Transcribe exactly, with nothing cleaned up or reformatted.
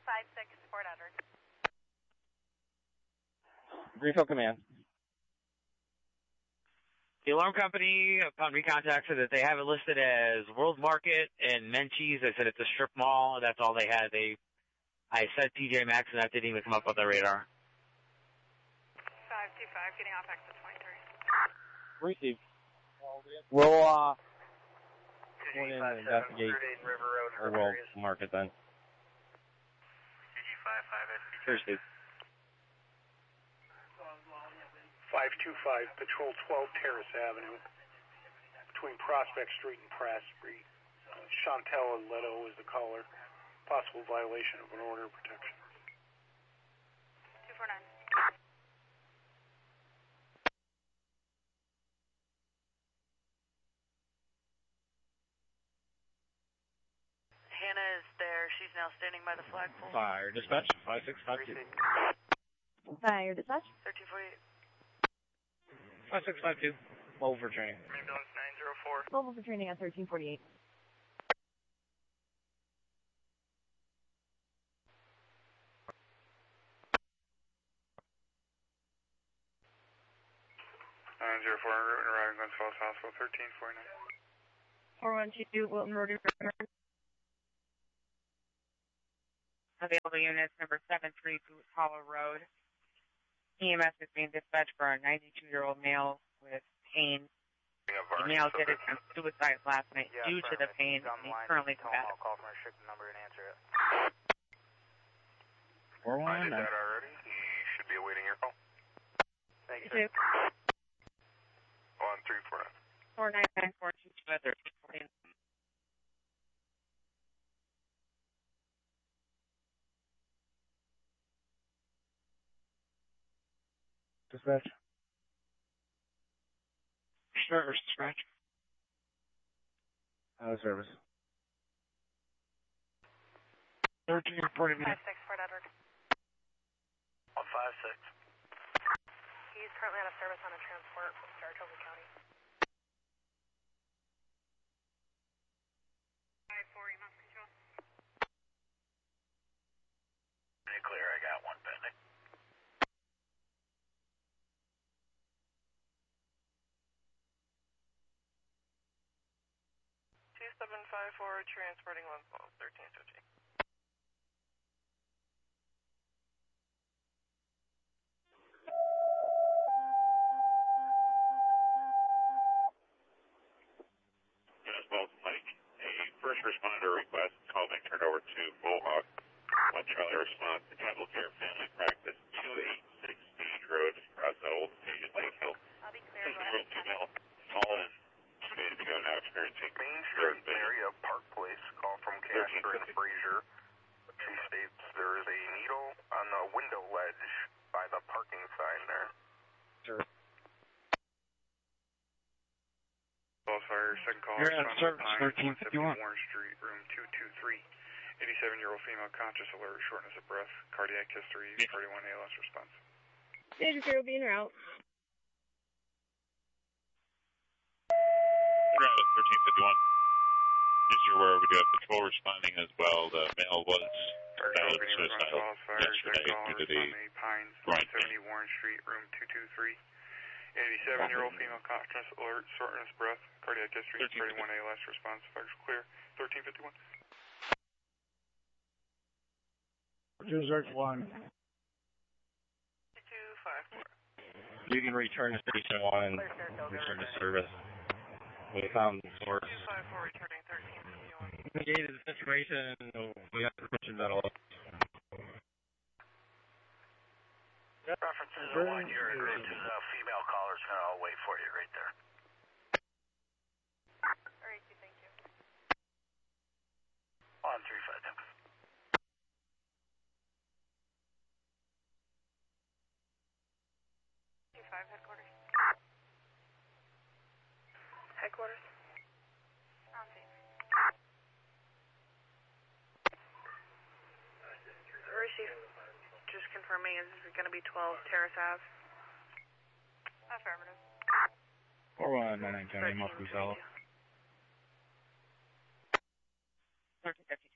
five six, Fort Edward. Refill command. The alarm company, upon recontact, said that they have it listed as World Market and Menchie's. They said it's a strip mall. That's all they had. They, I said T J Maxx, and that didn't even come up on their radar. five two five, getting off exit twenty-three. Receive. We'll, uh, go in and investigate our World Market then. C G five five S P. Receive. five two five, Patrol twelve Terrace Avenue, between Prospect Street and Pratt Street. Uh, Chantel and Leto is the caller. Possible violation of an order of protection. two four nine. Hannah is there. She's now standing by the flagpole. Fire dispatch, five six five two. Fire dispatch. thirteen forty-eight. five six five two. Mobile for training. Ambulance nine zero four. Mobile for training on thirteen forty-eight. nine zero four, en route and arriving Glens Falls Hospital, thirteen forty-nine. four one two, Wilton Road. Available units number seven three Boot Hollow Road. E M S is being dispatched for a ninety-two-year-old male with pain. The male did attempt suicide last night Yeah, due to the pain, and he's currently combative. I'll call from a restricted number and answer it. four one I did nine. that already. He should be awaiting your call. Thank you, Two. sir. On three four nine. four nine nine four two two at thirteen forty. Dispatch. Sure, scratch. Out of service. thirteen forty-nine. five six, Fort Edward. On five six. He's currently out of service on a transport from Saratoga County. five four, E M S control. Pretty clear, I got one pending. two seven five four, transporting Glens Falls, thirteen fifty. Glens Falls Pike. A first responder request call being turned over to Mohawk. One Charlie response to Capital Care Family Practice, two eighty-six Stage Road, across the old stage at Lake Hill. I'll be clear. This Go is a real ahead. female, fallen two days ago, now experiencing Main nerve Street area, Park Place, call from Casper and Fraser. She states there is a needle on the window ledge by the parking sign there. Sure. Falls Fire, second call. You're out of service, Pine, thirteen fifty-one. Warren Street, room two two three. eighty-seven-year-old female conscious, alert, shortness of breath, cardiac history, thirty-one A L S response. Stage zero being route. thirteen fifty-one. Just you're aware, we do have patrol responding as well. The male was diagnosed suicidal yesterday due to the Pines, groin seventy pain. Warren Street, room two two three. eighty-seven-year-old female conscious, alert, shortness of breath, cardiac history, thirty-one A L S response. Fires clear. thirteen fifty-one. Search one. two five four. You can return to station one and return to service. We found the source. two five four, returning thirteen fifty-one. Investigated the situation. We got the question that all. References are one, you're in route to the female caller's gonna all wait for you right there. Alright, thank you. On three five two. two five, headquarters. Headquarters. On scene. Receive. Just confirming, is this going to be twelve Terrace Ave? Affirmative. four one nine nine County, must be solid. thirteen fifty.